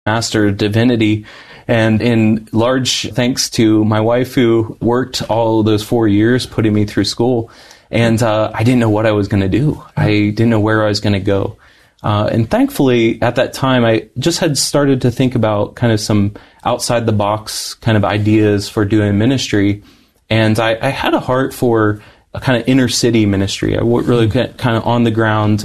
Master of Divinity. And in large thanks to my wife, who worked all those 4 years putting me through school. And I didn't know what I was going to do. I didn't know where I was going to go. And thankfully, at that time, I just had started to think about kind of some outside the box kind of ideas for doing ministry. And I had a heart for a kind of inner city ministry. I really kind of on the ground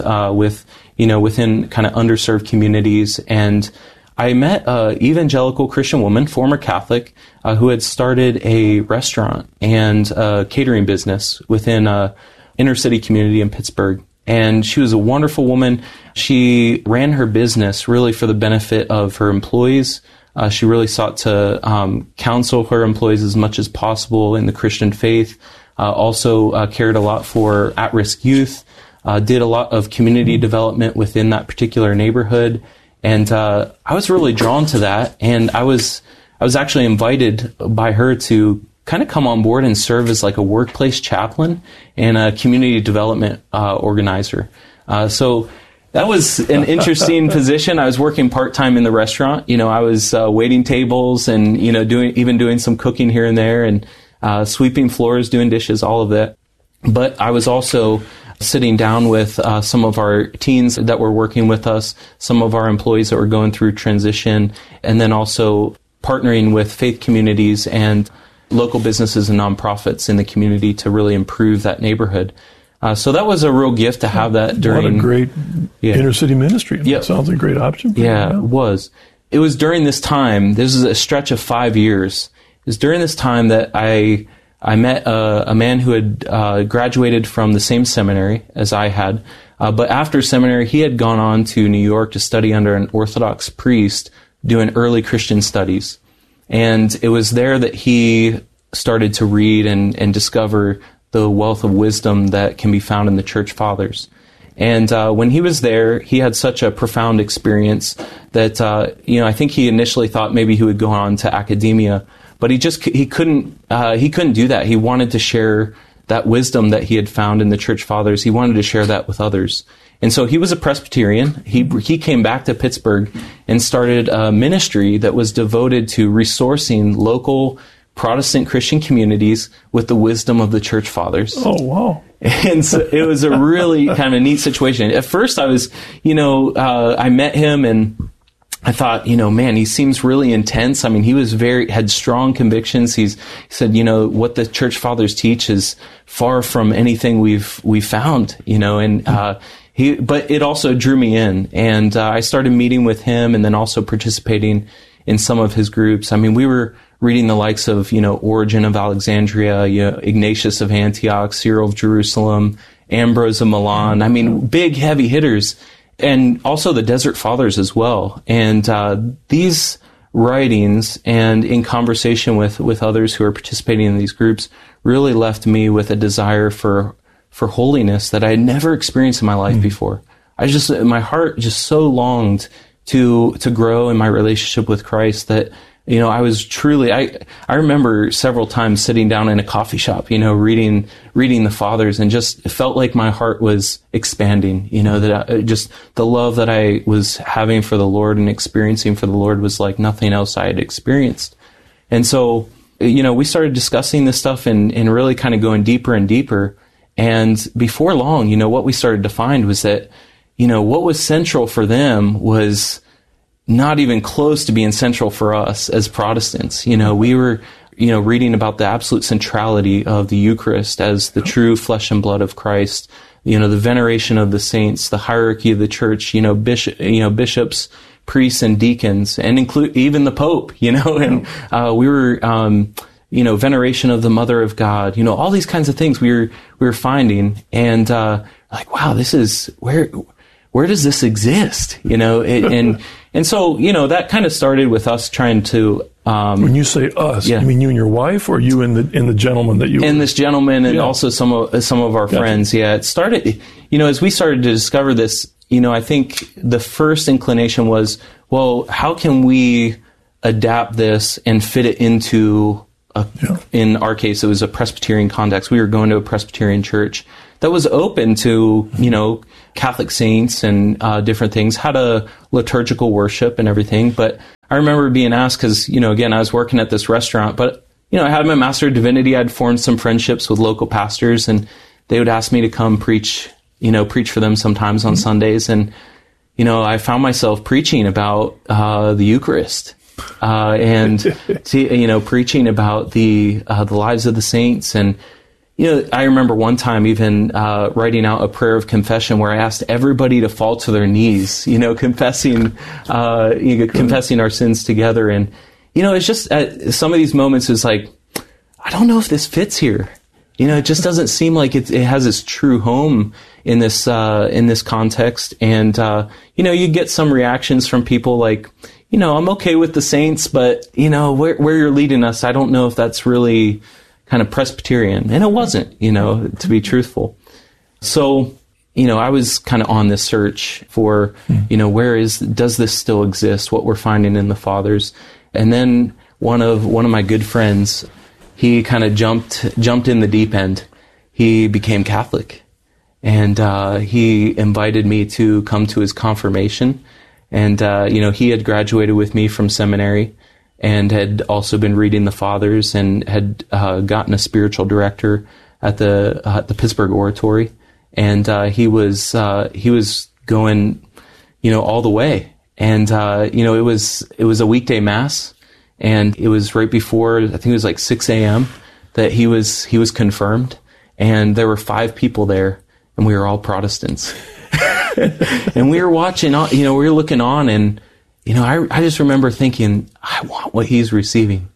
within kind of underserved communities. And I met an evangelical Christian woman, former Catholic, who had started a restaurant and a catering business within an inner city community in Pittsburgh. And she was a wonderful woman. She ran her business really for the benefit of her employees. She really sought to counsel her employees as much as possible in the Christian faith. Also cared a lot for at-risk youth. Did a lot of community development within that particular neighborhood. And I was really drawn to that. And I was actually invited by her to kind of come on board and serve as like a workplace chaplain and a community development organizer. So that was an interesting position. I was working part-time in the restaurant. I was waiting tables and, doing some cooking here and there and sweeping floors, doing dishes, all of that. But I was also sitting down with some of our teens that were working with us, some of our employees that were going through transition, and then also partnering with faith communities and local businesses and nonprofits in the community to really improve that neighborhood. So that was a real gift to have that during... What a great inner city ministry. Yeah. Sounds like a great option. Yeah, it was. It was during this time, this is a stretch of 5 years, it was during this time that I met a man who had graduated from the same seminary as I had. But after seminary, he had gone on to New York to study under an Orthodox priest doing early Christian studies. And it was there that he started to read and discover the wealth of wisdom that can be found in the Church Fathers. And when he was there, he had such a profound experience that, I think he initially thought maybe he would go on to academia, but he couldn't do that. He wanted to share that wisdom that he had found in the Church Fathers. He wanted to share that with others. And so he was a Presbyterian. He came back to Pittsburgh and started a ministry that was devoted to resourcing local Protestant Christian communities with the wisdom of the Church Fathers. Oh, wow. And so it was a really kind of a neat situation. At first I was, I met him and I thought, man, he seems really intense. I mean, he was had strong convictions. He said, what the Church Fathers teach is far from anything we've found, but it also drew me in, and I started meeting with him and then also participating in some of his groups. I mean, we were reading the likes of, Origen of Alexandria, Ignatius of Antioch, Cyril of Jerusalem, Ambrose of Milan. I mean, big, heavy hitters, and also the Desert Fathers as well. And these writings and in conversation with others who are participating in these groups really left me with a desire for holiness that I had never experienced in my life before. My heart just so longed to grow in my relationship with Christ that, I was truly, I remember several times sitting down in a coffee shop, reading the Fathers, and just it felt like my heart was expanding, that just the love that I was having for the Lord and experiencing for the Lord was like nothing else I had experienced. And so, we started discussing this stuff and really kind of going deeper and deeper. And before long, what we started to find was that, what was central for them was not even close to being central for us as Protestants. We were, reading about the absolute centrality of the Eucharist as the true flesh and blood of Christ, the veneration of the saints, the hierarchy of the church, bishops, priests, and deacons, and include even the Pope, and we were, veneration of the Mother of God, all these kinds of things we were finding, and like, wow, this is where does this exist? And so that kind of started with us trying to. When you say us, you mean you and your wife, or you and the gentleman that you? And this gentleman, and also some of our friends. Yeah, it started. As we started to discover this, I think the first inclination was, well, how can we adapt this and fit it into in our case, it was a Presbyterian context. We were going to a Presbyterian church that was open to, Catholic saints and different things, had a liturgical worship and everything. But I remember being asked, because, again, I was working at this restaurant, but, I had my Master of Divinity. I'd formed some friendships with local pastors, and they would ask me to come preach for them sometimes on Sundays. And, I found myself preaching about the Eucharist. And preaching about the lives of the saints. And I remember one time even writing out a prayer of confession where I asked everybody to fall to their knees, confessing our sins together. And it's just some of these moments is like, I don't know if this fits here. It just doesn't seem like it has its true home in this context. And you get some reactions from people like, I'm okay with the saints, but, where you're leading us, I don't know if that's really kind of Presbyterian. And it wasn't, to be truthful. So, I was kind of on this search for, does this still exist? What we're finding in the fathers. And then one of my good friends, he kind of jumped in the deep end. He became Catholic, and he invited me to come to his confirmation. And, he had graduated with me from seminary and had also been reading the Fathers and had gotten a spiritual director at the Pittsburgh Oratory. And he was going, all the way. And, it was a weekday mass, and it was right before, I think it was like 6 a.m. that he was confirmed. And there were 5 people there, and we were all Protestants. And we were watching, we were looking on, and, I just remember thinking, I want what he's receiving.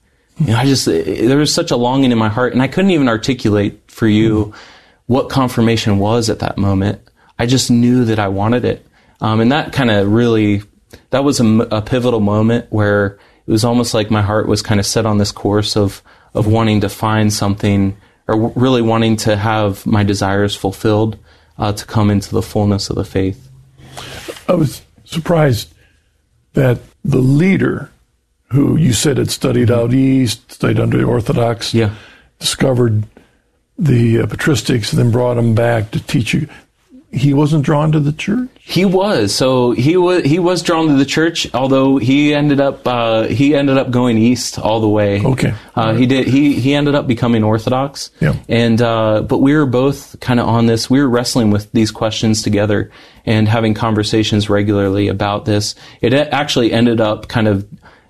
There was such a longing in my heart, and I couldn't even articulate for you what confirmation was at that moment. I just knew that I wanted it. And that kind of really, that was a pivotal moment where it was almost like my heart was kind of set on this course of wanting to find something, or really wanting to have my desires fulfilled, to come into the fullness of the faith. I was surprised that the leader, who you said had studied out east, studied under the Orthodox, discovered the patristics, and then brought him back to teach you. He wasn't drawn to the church? He was. So he was drawn to the church, although he ended up going east all the way. Okay. He did. He ended up becoming Orthodox. Yeah. And but we were both kind of on this. We were wrestling with these questions together and having conversations regularly about this. It actually ended up kind of,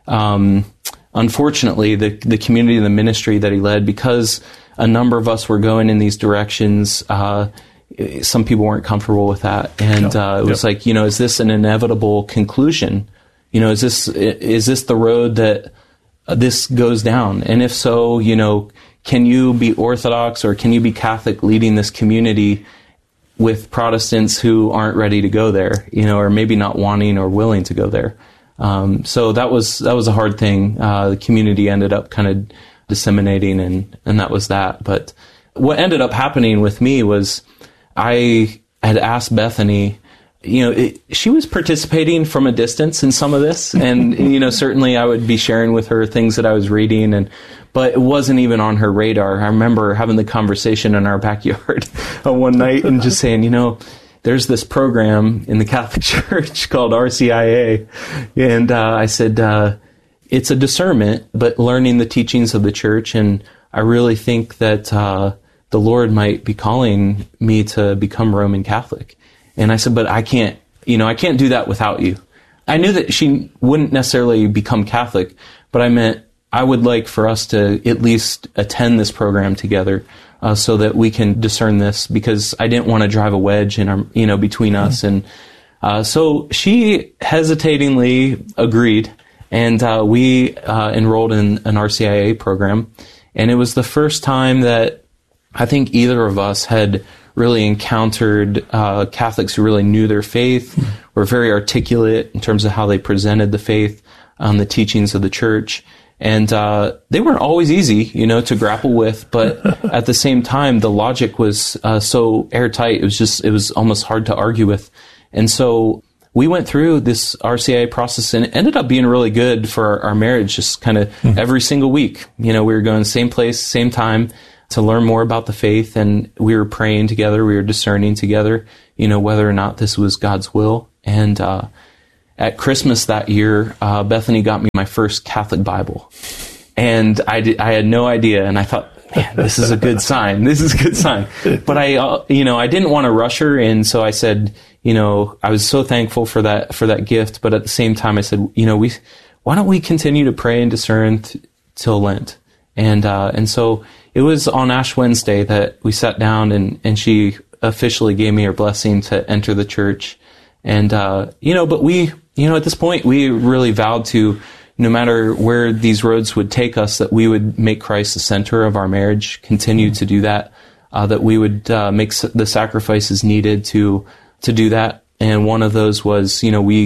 unfortunately, the community and the ministry that he led, because a number of us were going in these directions. Some people weren't comfortable with that, and it was like, is this an inevitable conclusion? Is this the road that this goes down? And if so, can you be Orthodox or can you be Catholic leading this community with Protestants who aren't ready to go there, or maybe not wanting or willing to go there? So that was a hard thing. The community ended up kind of disseminating, and that was that. But what ended up happening with me was, I had asked Bethany, she was participating from a distance in some of this, and certainly I would be sharing with her things that I was reading, but it wasn't even on her radar. I remember having the conversation in our backyard one night and just saying, there's this program in the Catholic Church called RCIA, and I said, it's a discernment, but learning the teachings of the Church, and I really think that the Lord might be calling me to become Roman Catholic. And I said, but I can't do that without you. I knew that she wouldn't necessarily become Catholic, but I meant I would like for us to at least attend this program together, so that we can discern this, because I didn't want to drive a wedge in our, between us. And so she hesitatingly agreed, and we enrolled in an RCIA program. And it was the first time that I think either of us had really encountered Catholics who really knew their faith, were very articulate in terms of how they presented the faith, the teachings of the Church. And they weren't always easy, to grapple with, but at the same time, the logic was so airtight, it was almost hard to argue with. And so we went through this RCIA process, and it ended up being really good for our marriage, just kind of every single week. We were going same place, same time to learn more about the faith, and we were praying together, we were discerning together, whether or not this was God's will. And at Christmas that year, Bethany got me my first Catholic Bible. And I had no idea, and I thought, man, this is a good sign. This is a good sign. But I didn't want to rush her, and so I said, I was so thankful for that gift. But at the same time, I said, why don't we continue to pray and discern till Lent? And so it was on Ash Wednesday that we sat down, and she officially gave me her blessing to enter the church. And but we, at this point, we really vowed to, no matter where these roads would take us, that we would make Christ the center of our marriage, continue to do that, that we would make the sacrifices needed to do that. And one of those was,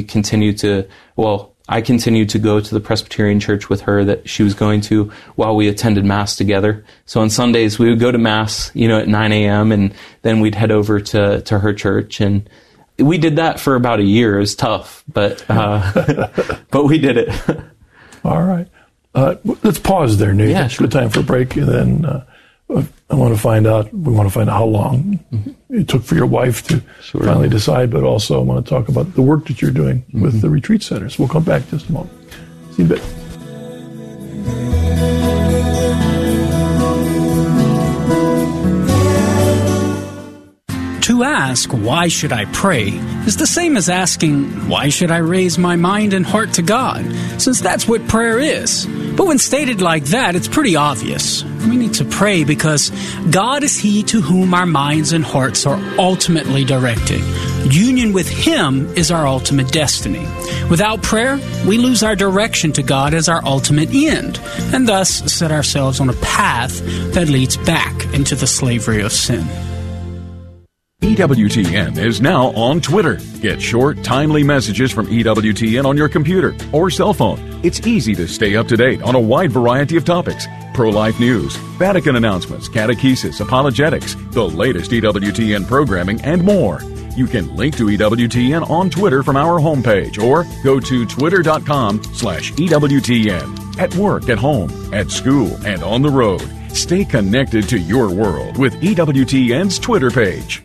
I continued to go to the Presbyterian church with her that she was going to while we attended Mass together. So on Sundays, we would go to Mass, at 9 a.m., and then we'd head over to her church. And we did that for about a year. It was tough, but we did it. All right. Let's pause there, Nathan. Yeah, sure. Good time for a break. And then we want to find out how long it took for your wife to finally decide, but also I want to talk about the work that you're doing with the retreat centers. We'll come back in just a moment. See you in a bit. To ask, why should I pray, is the same as asking, why should I raise my mind and heart to God, since that's what prayer is. But when stated like that, it's pretty obvious. We need to pray because God is He to whom our minds and hearts are ultimately directed. Union with Him is our ultimate destiny. Without prayer, we lose our direction to God as our ultimate end, and thus set ourselves on a path that leads back into the slavery of sin. EWTN is now on Twitter. Get short, timely messages from EWTN on your computer or cell phone. It's easy to stay up to date on a wide variety of topics. Pro-life news, Vatican announcements, catechesis, apologetics, the latest EWTN programming, and more. You can link to EWTN on Twitter from our homepage or go to twitter.com/EWTN. At work, at home, at school, and on the road. Stay connected to your world with EWTN's Twitter page.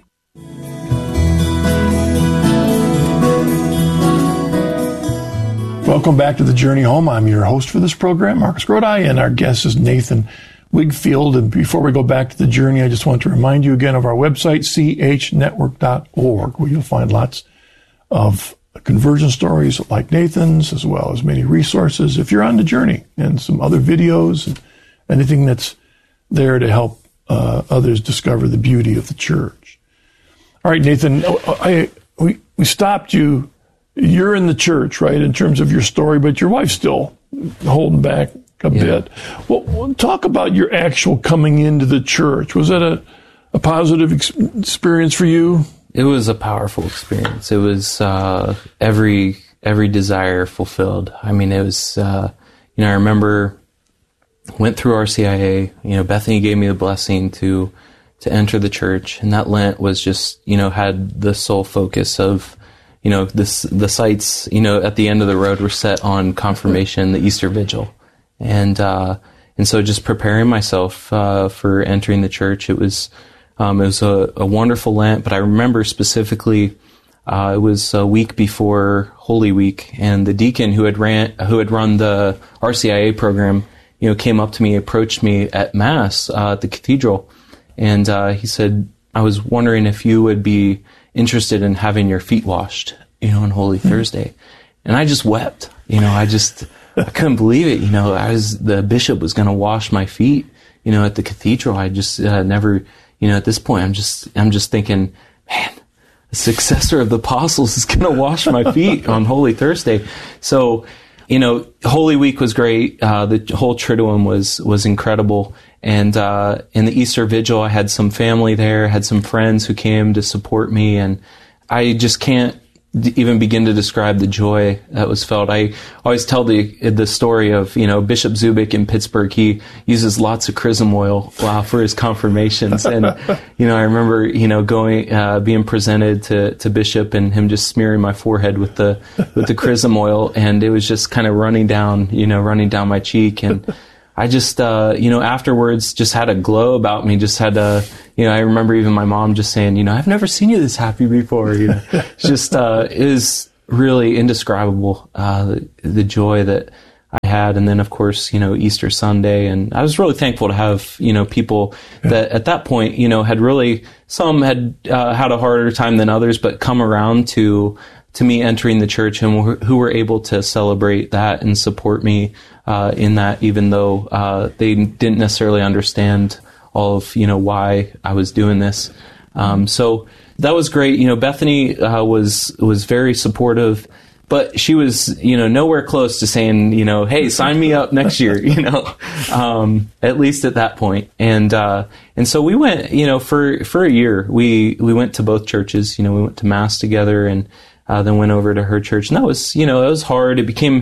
Welcome back to The Journey Home. I'm your host for this program, Marcus Grodi, and our guest is Nathan Wigfield. And before we go back to the journey, I just want to remind you again of our website, chnetwork.org, where you'll find lots of conversion stories like Nathan's, as well as many resources if you're on the journey, and some other videos and anything that's there to help others discover the beauty of the church. All right, Nathan, we stopped you. You're in the church, right, in terms of your story, but your wife's still holding back a bit. Well, talk about your actual coming into the church. Was that a positive experience for you? It was a powerful experience. It was every desire fulfilled. I mean, it was, I remember went through RCIA, Bethany gave me the blessing to enter the church, and that Lent was just, had the sole focus of, the sights, at the end of the road were set on confirmation, the Easter Vigil. And so just preparing myself for entering the church, it was a wonderful Lent. But I remember specifically, it was a week before Holy Week, and the deacon who had run the RCIA program, came up to me, approached me at Mass at the cathedral, and he said, "I was wondering if you would be interested in having your feet washed, on Holy Thursday." And I just wept. I couldn't believe it. The bishop was going to wash my feet, at the cathedral. I just never, at this point, I'm just thinking, man, the successor of the apostles is going to wash my feet on Holy Thursday. So, Holy Week was great. The whole Triduum was incredible. And in the Easter Vigil, I had some family there, had some friends who came to support me, and I just can't even begin to describe the joy that was felt. I always tell the story of, Bishop Zubik in Pittsburgh. He uses lots of chrism oil for his confirmations. And, I remember, going, being presented to Bishop and him just smearing my forehead with the chrism oil. And it was just kind of running down my cheek. And I just, afterwards just had a glow about me, just had a, I remember even my mom just saying, I've never seen you this happy before. It's just, it was really indescribable, the joy that I had. And then, of course, Easter Sunday. And I was really thankful to have, people that at that point, had really, some had had a harder time than others, but come around to me entering the church and who were able to celebrate that and support me in that, even though they didn't necessarily understand all of why I was doing this. So that was great. Bethany was very supportive, but she was nowhere close to saying hey, sign me up next year. At least at that point. And so we went for a year. We went to both churches. We went to Mass together and then went over to her church. And that was it was hard. It became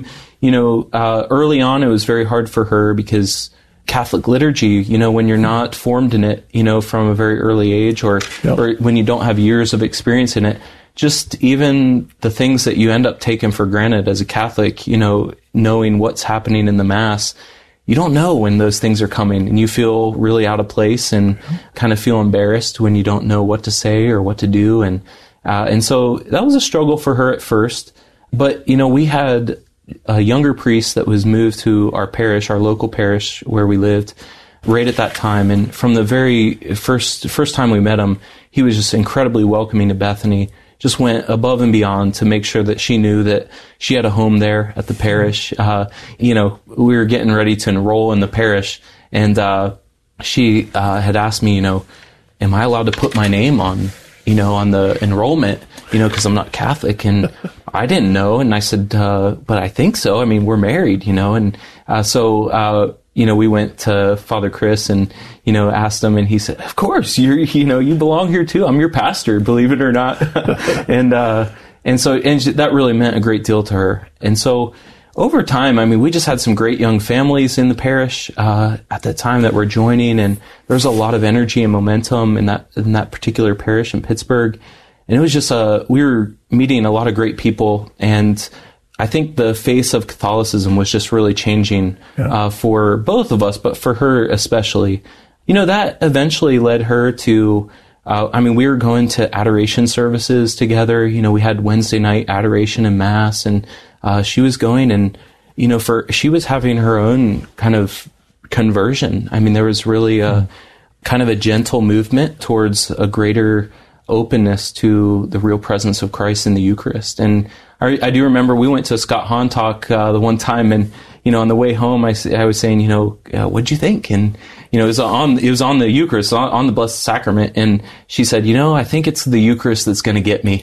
early on it was very hard for her because Catholic liturgy, when you're not formed in it, from a very early age or when you don't have years of experience in it, just even the things that you end up taking for granted as a Catholic, knowing what's happening in the Mass, you don't know when those things are coming and you feel really out of place and kind of feel embarrassed when you don't know what to say or what to do. And so that was a struggle for her at first. But, we had a younger priest that was moved to our parish, our local parish where we lived right at that time. And from the very first time we met him, he was just incredibly welcoming to Bethany, just went above and beyond to make sure that she knew that she had a home there at the parish. We were getting ready to enroll in the parish and she had asked me, am I allowed to put my name on the enrollment, because I'm not Catholic. And I didn't know. And I said, but I think so. I mean, we're married, and so we went to Father Chris and, asked him. And he said, of course, you belong here too. I'm your pastor, believe it or not. and that really meant a great deal to her. And so over time, we just had some great young families in the parish at that time that were joining, and there was a lot of energy and momentum in that particular parish in Pittsburgh. And it was just we were meeting a lot of great people, and I think the face of Catholicism was just really changing for both of us, but for her especially. That eventually led her to. We were going to adoration services together. We had Wednesday night adoration and Mass, and she was going and, she was having her own kind of conversion. There was really a kind of a gentle movement towards a greater openness to the real presence of Christ in the Eucharist. And I do remember we went to Scott Hahn talk the one time, and on the way home I was saying, what'd you think? And it was on the Eucharist, on the Blessed Sacrament, and she said, I think it's the Eucharist that's going to get me.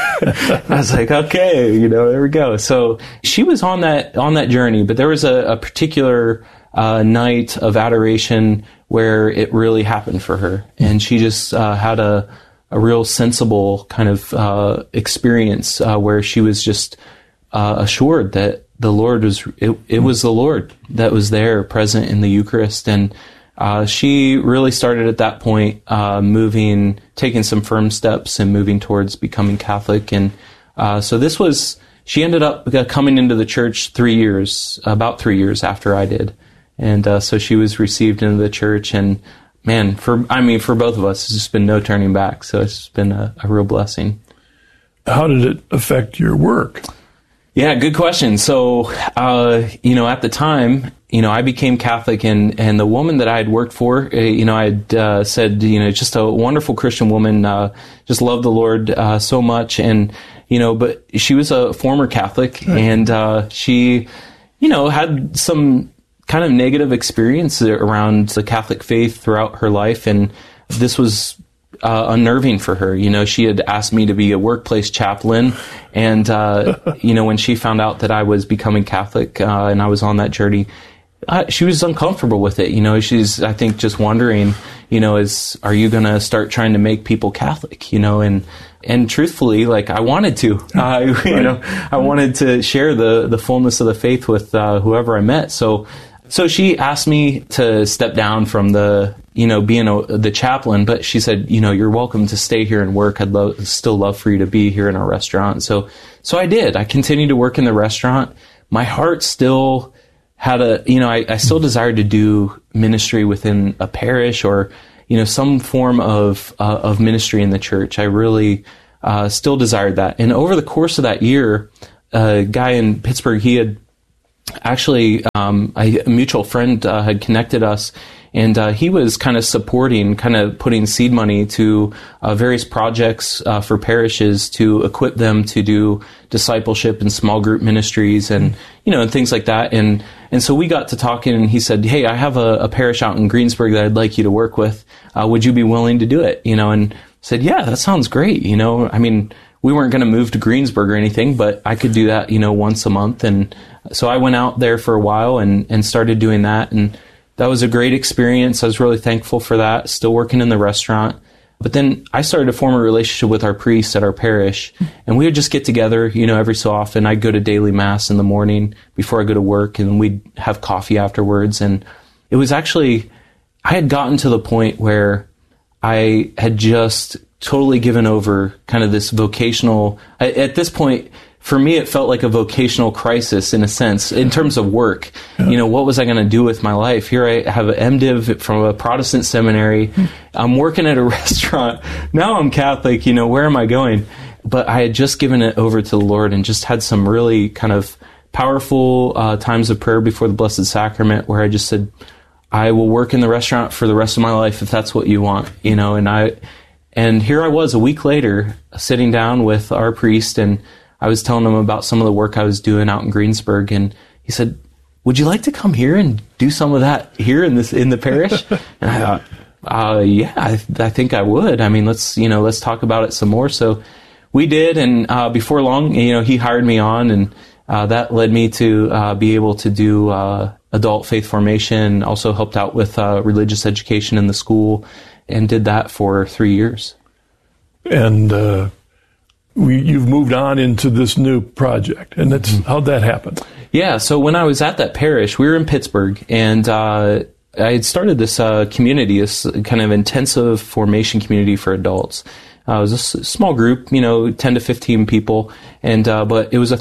I was like, okay, there we go. So she was on that journey, but there was a particular night of adoration where it really happened for her, and she just had a real sensible kind of experience where she was just assured that the Lord was the Lord that was there present in the Eucharist. And she really started at that point taking some firm steps and moving towards becoming Catholic. And so she ended up coming into the church about 3 years after I did. And so she was received into the church, and man, for both of us, it's just been no turning back. So it's been a real blessing. How did it affect your work? Yeah, good question. So, at the time, I became Catholic, and the woman that I had worked for, I had said, just a wonderful Christian woman, just loved the Lord so much, and but she was a former Catholic, and she, had some kind of negative experience around the Catholic faith throughout her life, and this was unnerving for her. She had asked me to be a workplace chaplain, and when she found out that I was becoming Catholic and I was on that journey, she was uncomfortable with it. She's, I think, just wondering, are you going to start trying to make people Catholic, and truthfully, like, I wanted to, I wanted to share the fullness of the faith with whoever I met. So she asked me to step down from the, being the chaplain, but she said, you're welcome to stay here and work. I'd still love for you to be here in our restaurant. So I did. I continued to work in the restaurant. My heart still had I still desired to do ministry within a parish or, some form of ministry in the church. I really still desired that. And over the course of that year, a guy in Pittsburgh, he had actually, a mutual friend had connected us, and he was kind of putting seed money to various projects for parishes to equip them to do discipleship and small group ministries and, and things like that. And so we got to talking, and he said, hey, I have a parish out in Greensburg that I'd like you to work with. Would you be willing to do it? And I said, yeah, that sounds great. We weren't going to move to Greensburg or anything, but I could do that, once a month. And so I went out there for a while and started doing that. And that was a great experience. I was really thankful for that, still working in the restaurant. But then I started to form a relationship with our priest at our parish, and we would just get together, every so often. I'd go to daily mass in the morning before I go to work, and we'd have coffee afterwards. And it was actually, I had gotten to the point where I had just totally given over kind of this vocational, at this point, for me, it felt like a vocational crisis in a sense, in terms of work. Yeah. What was I going to do with my life? Here I have an MDiv from a Protestant seminary. I'm working at a restaurant. Now I'm Catholic. Where am I going? But I had just given it over to the Lord and just had some really kind of powerful times of prayer before the Blessed Sacrament where I just said, I will work in the restaurant for the rest of my life if that's what you want, and here I was a week later sitting down with our priest, and I was telling him about some of the work I was doing out in Greensburg, and he said, would you like to come here and do some of that here in the parish? And I thought, yeah, I think I would. Let's talk about it some more. So we did, and before long, he hired me on, and that led me to be able to do adult faith formation, also helped out with religious education in the school, and did that for 3 years. And you've moved on into this new project, and how'd that happen? Yeah, so when I was at that parish, we were in Pittsburgh, and I had started this community, this kind of intensive formation community for adults. It was a small group, 10 to 15 people, and but it was a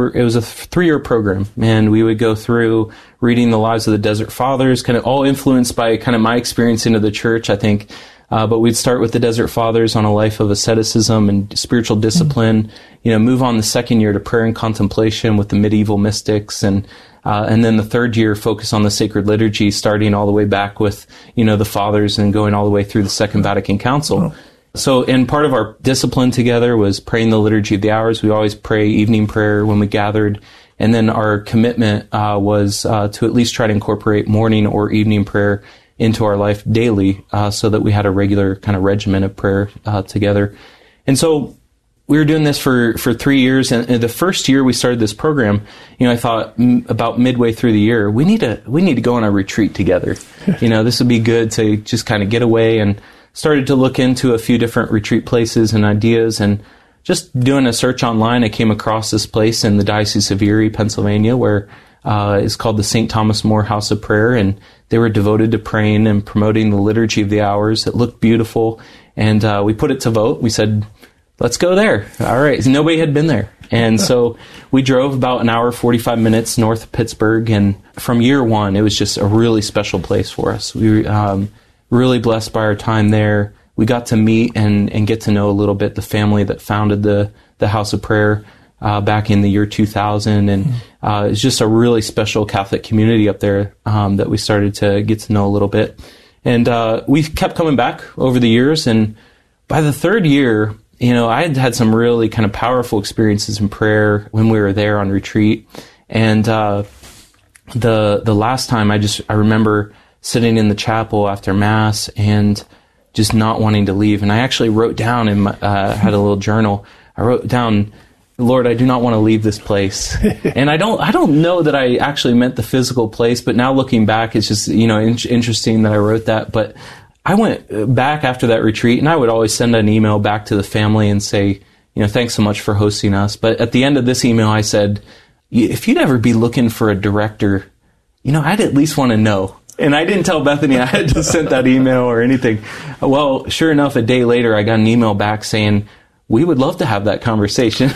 3-year program, and we would go through reading the lives of the Desert Fathers, kind of all influenced by kind of my experience into the church, I think. But we'd start with the Desert Fathers on a life of asceticism and spiritual discipline, move on the second year to prayer and contemplation with the medieval mystics, and then the third year focus on the sacred liturgy, starting all the way back with, the Fathers and going all the way through the Second Vatican Council. Oh. So, and part of our discipline together was praying the Liturgy of the Hours. We always pray evening prayer when we gathered. And then our commitment was to at least try to incorporate morning or evening prayer into our life daily, so that we had a regular kind of regimen of prayer together. And so we were doing this for 3 years. And the first year we started this program, I thought about midway through the year, we need to go on a retreat together. This would be good to just kind of get away, and started to look into a few different retreat places and ideas, and just doing a search online, I came across this place in the Diocese of Erie, Pennsylvania, where it's called the St. Thomas More House of Prayer, and they were devoted to praying and promoting the Liturgy of the Hours. It looked beautiful, and we put it to vote. We said, let's go there. All right. Nobody had been there. And so we drove about an hour, 45 minutes north of Pittsburgh, and from year one, it was just a really special place for us. We were really blessed by our time there. We got to meet and get to know a little bit the family that founded the House of Prayer back in the year 2000. And it's just a really special Catholic community up there that we started to get to know a little bit. And we kept coming back over the years. And by the third year, I had some really kind of powerful experiences in prayer when we were there on retreat. And the last time I remember sitting in the chapel after Mass and just not wanting to leave. And I actually wrote down had a little journal. I wrote down, Lord, I do not want to leave this place. And I don't know that I actually meant the physical place, but now looking back, it's just, interesting that I wrote that. But I went back after that retreat, and I would always send an email back to the family and say, thanks so much for hosting us. But at the end of this email, I said, if you'd ever be looking for a director, I'd at least want to know. And I didn't tell Bethany I had just sent that email or anything. Well, sure enough, a day later, I got an email back saying, we would love to have that conversation.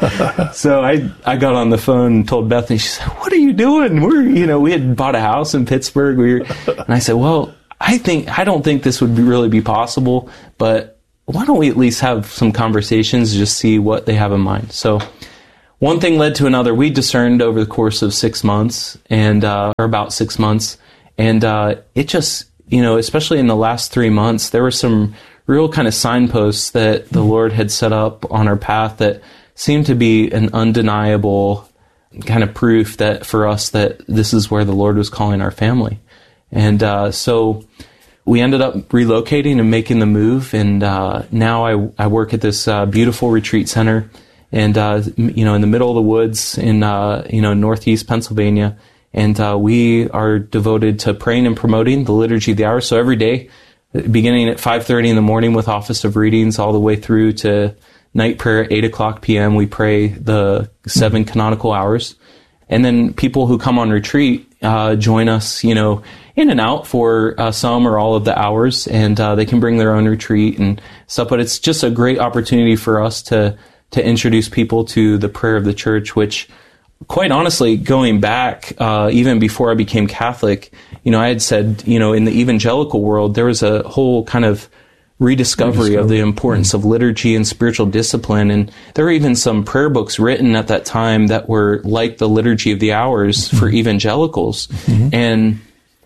So I got on the phone and told Bethany, she said, what are you doing? We had bought a house in Pittsburgh. And I said, well, I don't think this would really be possible, but why don't we at least have some conversations, just see what they have in mind. So one thing led to another. We discerned over the course of 6 months or about 6 months. And it just, especially in the last 3 months, there were some real kind of signposts that the Lord had set up on our path that seemed to be an undeniable kind of proof that for us that this is where the Lord was calling our family. And so we ended up relocating and making the move. And now I work at this beautiful retreat center and, in the middle of the woods in, northeast Pennsylvania. And we are devoted to praying and promoting the Liturgy of the Hours. So every day, beginning at 5:30 in the morning with Office of Readings all the way through to night prayer at 8 o'clock p.m., we pray the 7 canonical hours. And then people who come on retreat join us, in and out for some or all of the hours, and they can bring their own retreat and stuff. But it's just a great opportunity for us to introduce people to the prayer of the church, which, quite honestly, going back, even before I became Catholic, I had said, in the evangelical world, there was a whole kind of rediscovery of the importance of liturgy and spiritual discipline. And there were even some prayer books written at that time that were like the Liturgy of the Hours for evangelicals. And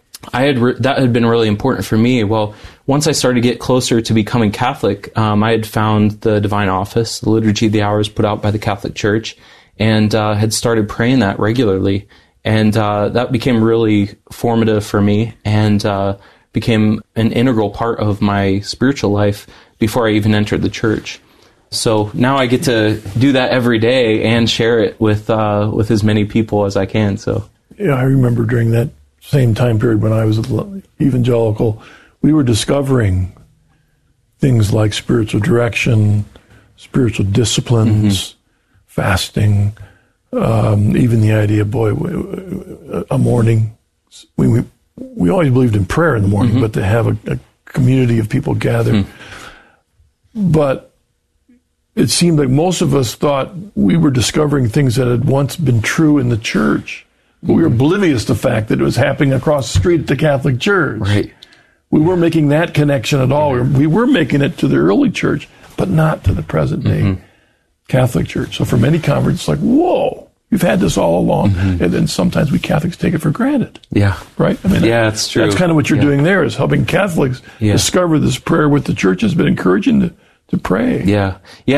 that had been really important for me. Well, once I started to get closer to becoming Catholic, I had found the Divine Office, the Liturgy of the Hours put out by the Catholic Church, and had started praying that regularly. And that became really formative for me and became an integral part of my spiritual life before I even entered the church. So now I get to do that every day and share it with as many people as I can. So yeah, I remember during that same time period when I was evangelical, we were discovering things like spiritual direction, spiritual disciplines, fasting, even the idea, a morning. We always believed in prayer in the morning, but to have a community of people gathered. But it seemed like most of us thought we were discovering things that had once been true in the church. But we were oblivious to the fact that it was happening across the street at the Catholic Church. Right. We weren't making that connection at all. We were making it to the early church, but not to the present day Catholic Church. So for many converts, it's like, whoa, you've had this all along. And then sometimes we Catholics take it for granted. Yeah. Right? I mean, it's true. That's kind of what you're doing there, is helping Catholics discover this prayer, what the church has been encouraging to pray. Yeah,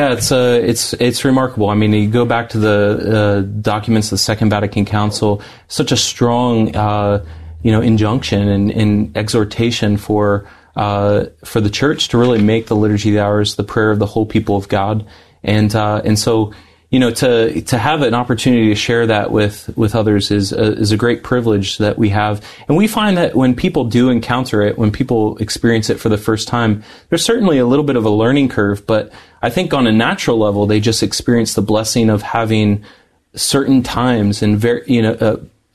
it's remarkable. I mean, you go back to the documents of the Second Vatican Council, such a strong, injunction and exhortation for the church to really make the Liturgy of the Hours the prayer of the whole people of God, and so to have an opportunity to share that with others is a great privilege that we have. And we find that when people do encounter it, when people experience it for the first time, there's certainly a little bit of a learning curve, but I think on a natural level, they just experience the blessing of having certain times and various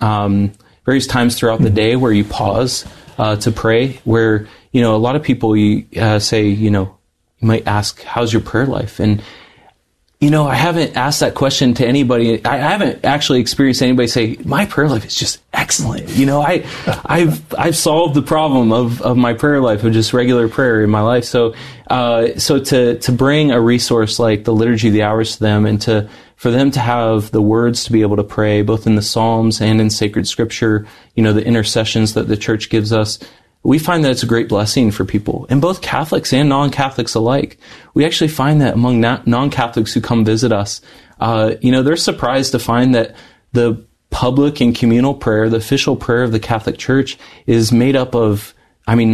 times throughout the day where you pause to pray, where, a lot of people say, you might ask, how's your prayer life? And I haven't asked that question to anybody. I haven't actually experienced anybody say, my prayer life is just excellent. I've solved the problem of my prayer life, of just regular prayer in my life. So to bring a resource like the Liturgy of the Hours to them, and for them to have the words to be able to pray, both in the Psalms and in sacred scripture, the intercessions that the church gives us, we find that it's a great blessing for people, and both Catholics and non-Catholics alike. We actually find that among non-Catholics who come visit us, they're surprised to find that the public and communal prayer, the official prayer of the Catholic Church, is made up of,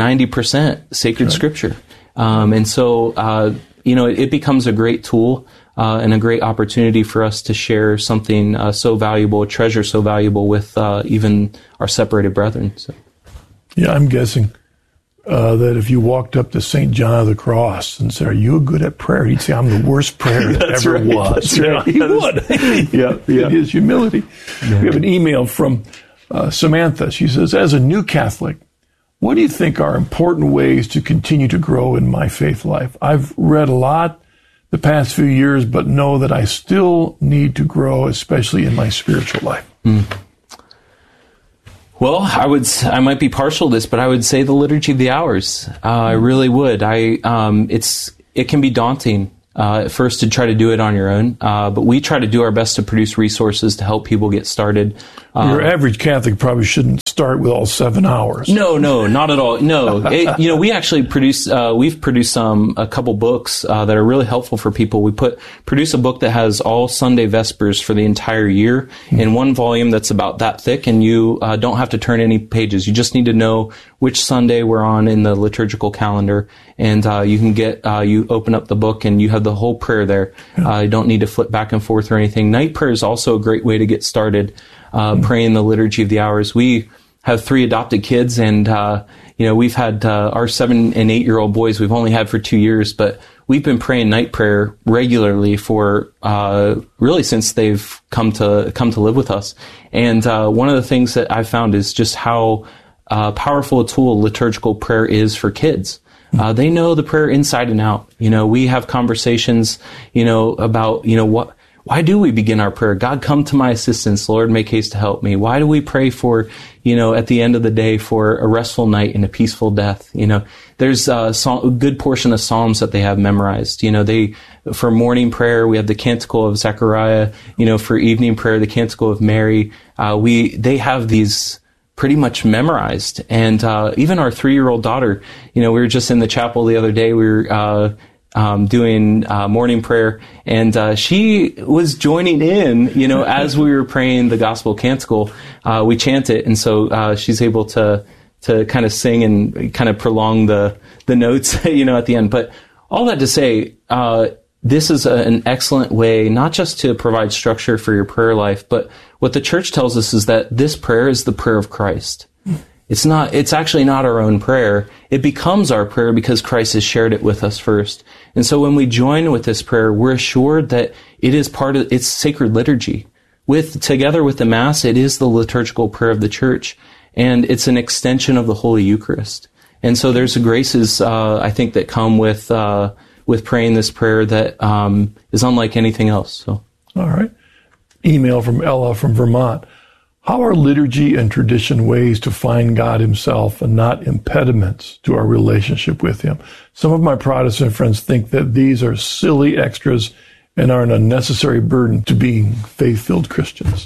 90% sacred scripture. And so, it becomes a great tool and a great opportunity for us to share something so valuable, a treasure so valuable with even our separated brethren. So. Yeah, I'm guessing that if you walked up to St. John of the Cross and said, "Are you good at prayer?" he'd say, "I'm the worst prayer that ever was." That's right. He would. Yeah. In his humility. Yeah. We have an email from Samantha. She says, "As a new Catholic, what do you think are important ways to continue to grow in my faith life? I've read a lot the past few years, but know that I still need to grow, especially in my spiritual life." Well, I might be partial to this, but I would say the Liturgy of the Hours. I really would. It can be daunting at first to try to do it on your own, but we try to do our best to produce resources to help people get started. Your average Catholic probably shouldn't start with all 7 hours. No, not at all. No, we actually we've produced a couple books that are really helpful for people. We produce a book that has all Sunday Vespers for the entire year in one volume that's about that thick, and you don't have to turn any pages. You just need to know which Sunday we're on in the liturgical calendar, and you can you open up the book and you have the whole prayer there. You don't need to flip back and forth or anything. Night prayer is also a great way to get started. Praying the Liturgy of the Hours. We have 3 adopted kids, and we've had our 7 and 8-year-old boys we've only had for 2 years, but we've been praying night prayer regularly for really since they've come to live with us. And one of the things that I've found is just how powerful a tool liturgical prayer is for kids. They know the prayer inside and out. We have conversations, about why do we begin our prayer? God, come to my assistance. Lord, make haste to help me. Why do we pray for, at the end of the day, for a restful night and a peaceful death? There's a good portion of Psalms that they have memorized. For morning prayer, we have the Canticle of Zechariah. For evening prayer, the Canticle of Mary. They have these pretty much memorized. And even our 3-year-old daughter, we were just in the chapel the other day. We were doing morning prayer, and she was joining in, as we were praying the Gospel Canticle. We chant it, and so she's able to kind of sing and kind of prolong the notes, at the end. But all that to say, this is an excellent way not just to provide structure for your prayer life, but what the Church tells us is that this prayer is the prayer of Christ. It's actually not our own prayer. It becomes our prayer because Christ has shared it with us first. And so when we join with this prayer, we're assured that it is part of its sacred liturgy. Together with the Mass, it is the liturgical prayer of the Church, and it's an extension of the Holy Eucharist. And so there's graces, I think, that come with praying this prayer that is unlike anything else. So, all right. Email from Ella from Vermont. How are liturgy and tradition ways to find God himself and not impediments to our relationship with him? Some of my Protestant friends think that these are silly extras and are an unnecessary burden to being faith-filled Christians.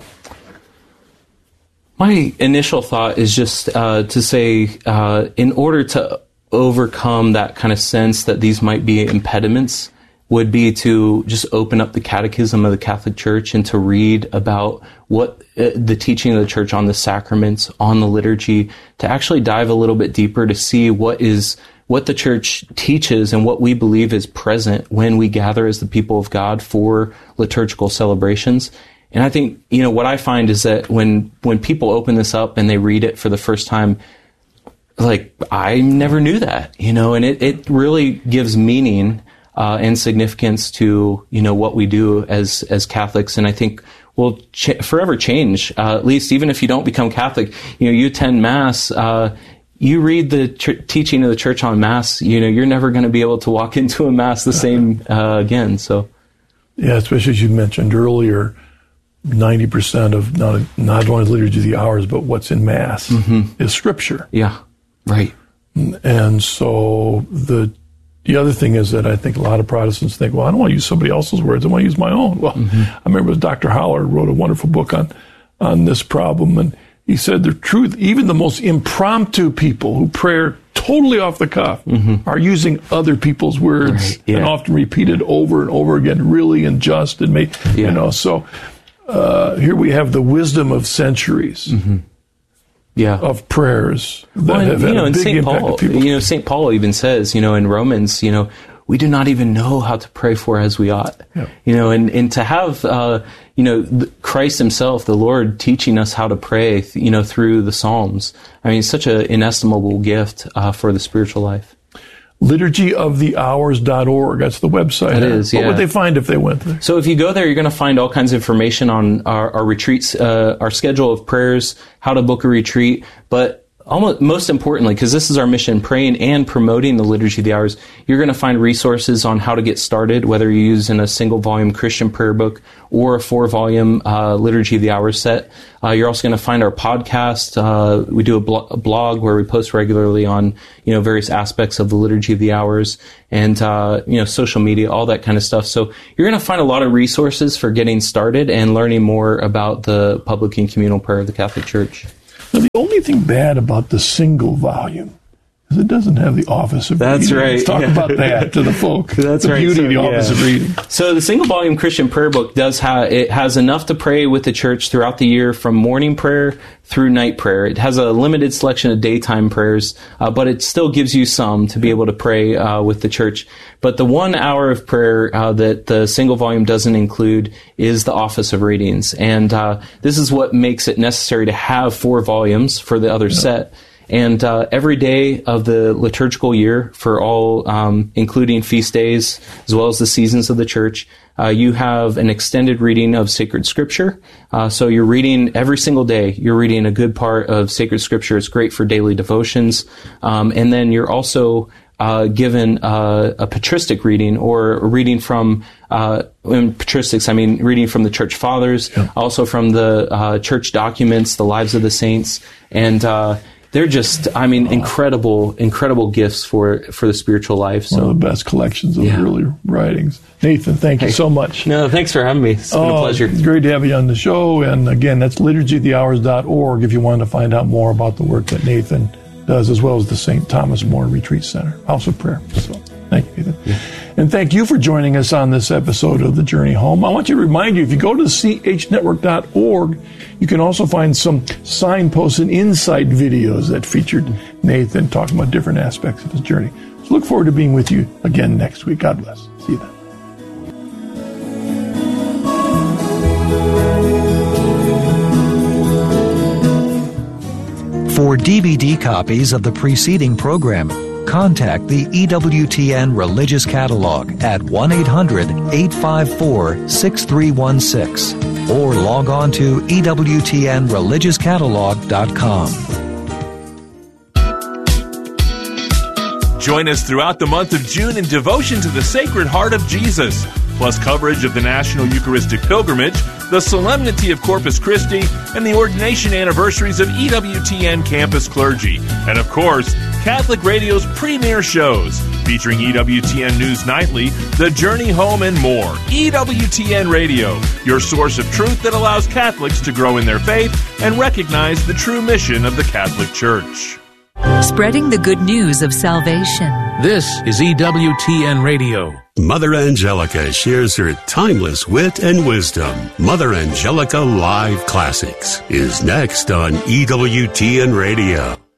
My initial thought is just to say, in order to overcome that kind of sense that these might be impediments, would be to just open up the Catechism of the Catholic Church and to read about what the teaching of the Church on the sacraments, on the liturgy, to actually dive a little bit deeper to see what the Church teaches and what we believe is present when we gather as the people of God for liturgical celebrations. And I think, what I find is that when people open this up and they read it for the first time, like, I never knew that, and it really gives meaning and significance to, what we do as Catholics. And I think will forever change, at least even if you don't become Catholic, you attend Mass, you read the teaching of the Church on Mass, you're never going to be able to walk into a Mass the same again. So, yeah, especially as you mentioned earlier, 90% of not only the Liturgy of the Hours, but what's in Mass is Scripture. Yeah, right. And so the other thing is that I think a lot of Protestants think, well, I don't want to use somebody else's words. I want to use my own. Well, I remember Dr. Holler wrote a wonderful book on this problem, and he said the truth, even the most impromptu people who pray totally off the cuff are using other people's words and often repeated over and over again, really and just and so here we have the wisdom of centuries. Of prayers that have had a big impact on people. St. Paul even says, in Romans, we do not even know how to pray for as we ought. Yeah. You know, and to have, Christ himself, the Lord, teaching us how to pray, through the Psalms. I mean, it's such an inestimable gift for the spiritual life. liturgyofthehours.org. That's the website. It is, yeah. What would they find if they went there? So if you go there, you're going to find all kinds of information on our retreats, our schedule of prayers, how to book a retreat, but most importantly, because this is our mission, praying and promoting the Liturgy of the Hours, you're going to find resources on how to get started, whether you're using a single-volume Christian prayer book or a 4-volume Liturgy of the Hours set. You're also going to find our podcast. We do a blog where we post regularly on, various aspects of the Liturgy of the Hours and, social media, all that kind of stuff. So you're going to find a lot of resources for getting started and learning more about the public and communal prayer of the Catholic Church. Now, the only thing bad about the single volume is it doesn't have the Office of Reading. That's right. Let's talk about that to the folk. That's the right. beauty of the Office of Reading. So the single volume Christian prayer book has enough to pray with the church throughout the year, from morning prayer through night prayer. It has a limited selection of daytime prayers, but it still gives you some to be able to pray with the church. But the 1 hour of prayer that the single volume doesn't include is the Office of Readings. And this is what makes it necessary to have 4 volumes for the other set. And every day of the liturgical year, for all, including feast days, as well as the seasons of the church, you have an extended reading of sacred scripture. So you're reading every single day. You're reading a good part of sacred scripture. It's great for daily devotions. And then you're also given a patristic reading, or reading from, in patristics, I mean reading from the church fathers, also from the church documents, the lives of the saints, and they're just, incredible gifts for the spiritual life. So. One of the best collections of early writings. Nathan, thank you so much. No, thanks for having me. It's been a pleasure. It's great to have you on the show. And again, that's liturgyofthehours.org if you want to find out more about the work that Nathan does, as well as the St. Thomas More Retreat Center, House of Prayer. So thank you, Nathan. Yeah. And thank you for joining us on this episode of The Journey Home. I want you to remind you, if you go to chnetwork.org, you can also find some signposts and insight videos that featured Nathan talking about different aspects of his journey. So look forward to being with you again next week. God bless. See you then. For DVD copies of the preceding program, contact the EWTN Religious Catalog at 1-800-854-6316 or log on to EWTNreligiousCatalog.com. Join us throughout the month of June in devotion to the Sacred Heart of Jesus, plus coverage of the National Eucharistic Pilgrimage, the Solemnity of Corpus Christi, and the ordination anniversaries of EWTN campus clergy. And of course, Catholic Radio's premier shows, featuring EWTN News Nightly, The Journey Home, and more. EWTN Radio, your source of truth that allows Catholics to grow in their faith and recognize the true mission of the Catholic Church. Spreading the good news of salvation. This is EWTN Radio. Mother Angelica shares her timeless wit and wisdom. Mother Angelica Live Classics is next on EWTN Radio.